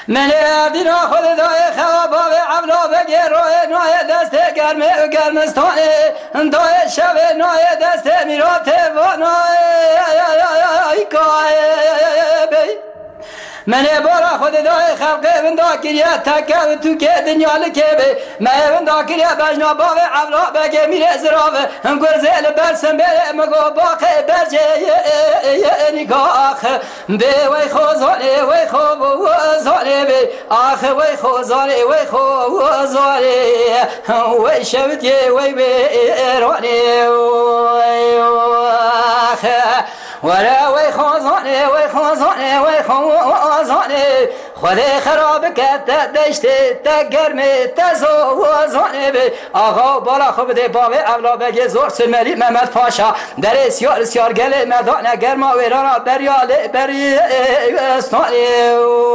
من دینا خود دای خواب عبلا بگیر روی نای دست گرمستانه دای شب نای دست میرات و نای کای من بارا خود دای خلقه من دا کریا تکه تو که دنیا لکه من دا کریا بجنا باوه عبلا بگه میره زراوه گرزه لبرسم بره مگو باقه برجه نگاه به وی خوزانه وی خوزانه به آخ وی خوزانه وی خوزانه وی شبتیه وی بیرانه وی آخ ولا وی خوزانه وی خوزانه وی خوزانه خود خراب کرد دشته تا گرمه تا زوزانه به آقا بالا خوب ده باوه اولا بگه زور سلمری محمد پاشا در سیار گله مردان گرما ویرانا بریاله بری استانه